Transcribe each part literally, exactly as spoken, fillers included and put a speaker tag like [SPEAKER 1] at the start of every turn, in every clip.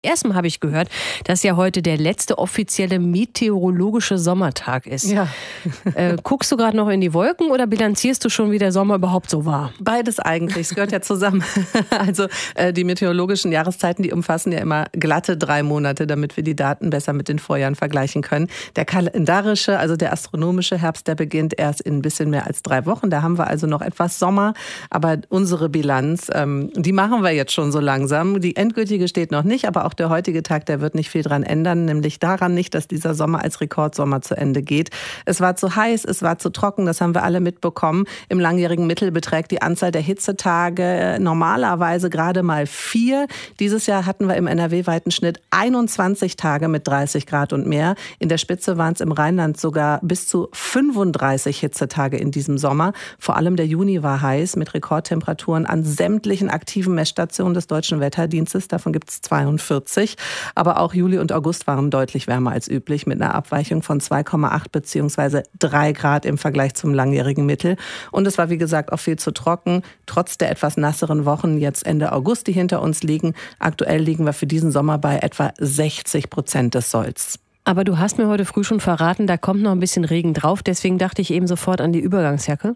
[SPEAKER 1] Erstmal habe ich gehört, dass ja heute der letzte offizielle meteorologische Sommertag ist.
[SPEAKER 2] Ja.
[SPEAKER 1] Äh, guckst du gerade noch in die Wolken oder bilanzierst du schon, wie der Sommer überhaupt so war?
[SPEAKER 2] Beides eigentlich, es gehört ja zusammen. Also äh, die meteorologischen Jahreszeiten, die umfassen ja immer glatte drei Monate, damit wir die Daten besser mit den Vorjahren vergleichen können. Der kalendarische, also der astronomische Herbst, der beginnt erst in ein bisschen mehr als drei Wochen. Da haben wir also noch etwas Sommer, aber unsere Bilanz, ähm, die machen wir jetzt schon so langsam. Die endgültige steht noch nicht, aber auch Auch der heutige Tag, der wird nicht viel dran ändern, nämlich daran nicht, dass dieser Sommer als Rekordsommer zu Ende geht. Es war zu heiß, es war zu trocken, das haben wir alle mitbekommen. Im langjährigen Mittel beträgt die Anzahl der Hitzetage normalerweise gerade mal vier. Dieses Jahr hatten wir im N R W-weiten Schnitt einundzwanzig Tage mit dreißig Grad und mehr. In der Spitze waren es im Rheinland sogar bis zu fünfunddreißig Hitzetage in diesem Sommer. Vor allem der Juni war heiß mit Rekordtemperaturen an sämtlichen aktiven Messstationen des Deutschen Wetterdienstes. Davon gibt es zweiundvierzig. Aber auch Juli und August waren deutlich wärmer als üblich mit einer Abweichung von zwei Komma acht bzw. drei Grad im Vergleich zum langjährigen Mittel. Und es war wie gesagt auch viel zu trocken, trotz der etwas nasseren Wochen jetzt Ende August, die hinter uns liegen. Aktuell liegen wir für diesen Sommer bei etwa sechzig Prozent des Solls.
[SPEAKER 1] Aber du hast mir heute früh schon verraten, da kommt noch ein bisschen Regen drauf. Deswegen dachte ich eben sofort an die Übergangsjacke.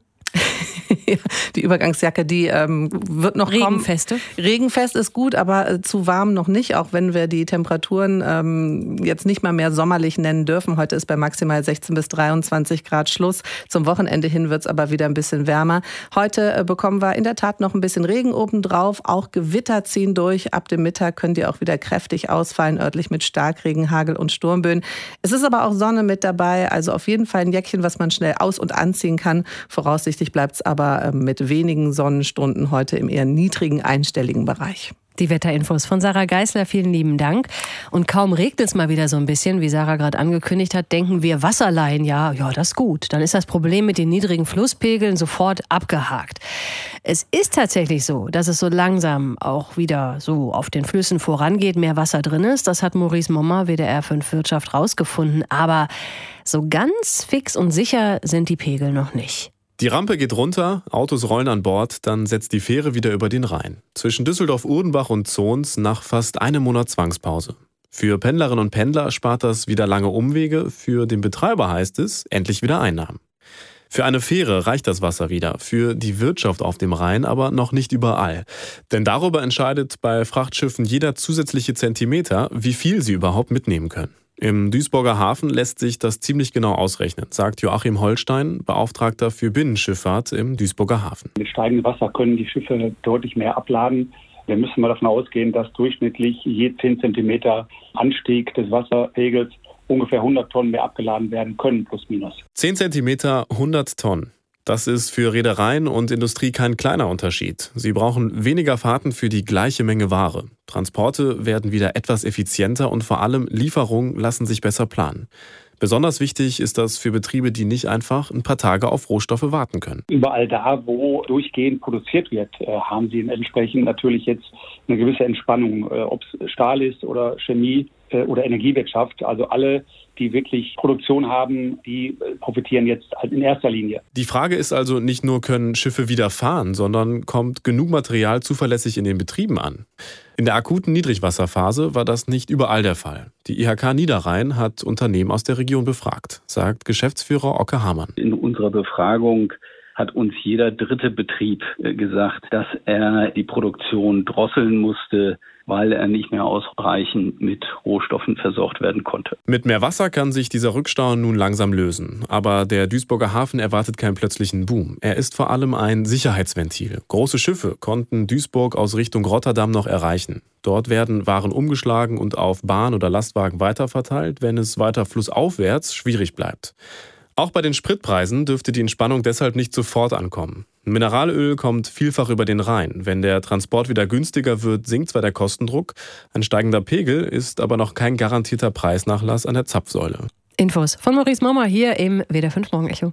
[SPEAKER 2] Die Übergangsjacke, die ähm, wird noch
[SPEAKER 1] Regenfeste.
[SPEAKER 2] kommen. Regenfest ist gut, aber äh, zu warm noch nicht, auch wenn wir die Temperaturen ähm, jetzt nicht mal mehr sommerlich nennen dürfen. Heute ist bei maximal sechzehn bis dreiundzwanzig Grad Schluss. Zum Wochenende hin wird es aber wieder ein bisschen wärmer. Heute äh, bekommen wir in der Tat noch ein bisschen Regen obendrauf. Auch Gewitter ziehen durch. Ab dem Mittag können die auch wieder kräftig ausfallen, örtlich mit Starkregen, Hagel und Sturmböen. Es ist aber auch Sonne mit dabei, also auf jeden Fall ein Jäckchen, was man schnell aus- und anziehen kann. Voraussichtlich bleibt es aber mit wenigen Sonnenstunden heute im eher niedrigen einstelligen Bereich.
[SPEAKER 1] Die Wetterinfos von Sarah Geisler, vielen lieben Dank. Und kaum regnet es mal wieder so ein bisschen, wie Sarah gerade angekündigt hat, denken wir Wasserleihen, ja, ja, das ist gut. Dann ist das Problem mit den niedrigen Flusspegeln sofort abgehakt. Es ist tatsächlich so, dass es so langsam auch wieder so auf den Flüssen vorangeht, mehr Wasser drin ist. Das hat Maurice Mommer, W D R fünf Wirtschaft, rausgefunden. Aber so ganz fix und sicher sind die Pegel noch nicht.
[SPEAKER 3] Die Rampe geht runter, Autos rollen an Bord, dann setzt die Fähre wieder über den Rhein. Zwischen Düsseldorf-Urdenbach und Zons nach fast einem Monat Zwangspause. Für Pendlerinnen und Pendler spart das wieder lange Umwege, für den Betreiber heißt es, endlich wieder Einnahmen. Für eine Fähre reicht das Wasser wieder, für die Wirtschaft auf dem Rhein aber noch nicht überall. Denn darüber entscheidet bei Frachtschiffen jeder zusätzliche Zentimeter, wie viel sie überhaupt mitnehmen können. Im Duisburger Hafen lässt sich das ziemlich genau ausrechnen, sagt Joachim Holstein, Beauftragter für Binnenschifffahrt im Duisburger Hafen.
[SPEAKER 4] Mit steigendem Wasser können die Schiffe deutlich mehr abladen. Wir müssen mal davon ausgehen, dass durchschnittlich je zehn Zentimeter Anstieg des Wasserpegels ungefähr hundert Tonnen mehr abgeladen werden können, plus minus.
[SPEAKER 3] zehn Zentimeter, hundert Tonnen. Das ist für Reedereien und Industrie kein kleiner Unterschied. Sie brauchen weniger Fahrten für die gleiche Menge Ware. Transporte werden wieder etwas effizienter und vor allem Lieferungen lassen sich besser planen. Besonders wichtig ist das für Betriebe, die nicht einfach ein paar Tage auf Rohstoffe warten können.
[SPEAKER 4] Überall da, wo durchgehend produziert wird, haben sie entsprechend natürlich jetzt eine gewisse Entspannung, ob es Stahl ist oder Chemie oder Energiewirtschaft. Also alle, die wirklich Produktion haben, die profitieren jetzt in erster Linie.
[SPEAKER 3] Die Frage ist also nicht nur, können Schiffe wieder fahren, sondern kommt genug Material zuverlässig in den Betrieben an? In der akuten Niedrigwasserphase war das nicht überall der Fall. Die I H K Niederrhein hat Unternehmen aus der Region befragt, sagt Geschäftsführer Okke Hamann.
[SPEAKER 5] In unserer Befragung hat uns jeder dritte Betrieb gesagt, dass er die Produktion drosseln musste, weil er nicht mehr ausreichend mit Rohstoffen versorgt werden konnte.
[SPEAKER 3] Mit mehr Wasser kann sich dieser Rückstau nun langsam lösen. Aber der Duisburger Hafen erwartet keinen plötzlichen Boom. Er ist vor allem ein Sicherheitsventil. Große Schiffe konnten Duisburg aus Richtung Rotterdam noch erreichen. Dort werden Waren umgeschlagen und auf Bahn- oder Lastwagen weiterverteilt, wenn es weiter flussaufwärts schwierig bleibt. Auch bei den Spritpreisen dürfte die Entspannung deshalb nicht sofort ankommen. Mineralöl kommt vielfach über den Rhein. Wenn der Transport wieder günstiger wird, sinkt zwar der Kostendruck, ein steigender Pegel ist aber noch kein garantierter Preisnachlass an der Zapfsäule.
[SPEAKER 1] Infos von Maurice Mommer hier im W D R fünf Morgenecho.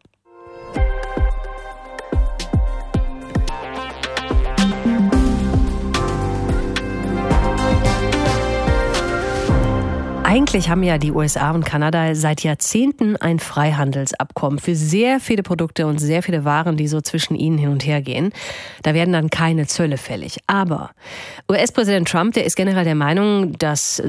[SPEAKER 1] Eigentlich haben ja die U S A und Kanada seit Jahrzehnten ein Freihandelsabkommen für sehr viele Produkte und sehr viele Waren, die so zwischen ihnen hin und her gehen. Da werden dann keine Zölle fällig. Aber U S-Präsident Trump, der ist generell der Meinung, dass